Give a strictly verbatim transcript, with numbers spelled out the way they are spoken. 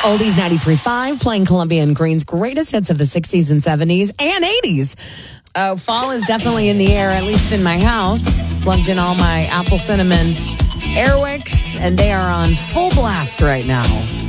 Oldies ninety-three point five, playing Columbia and Green's greatest hits of the sixties and seventies and eighties. Uh, fall is definitely in the air, at least in my house. Plugged in all my apple cinnamon Airwicks, and they are on full blast right now.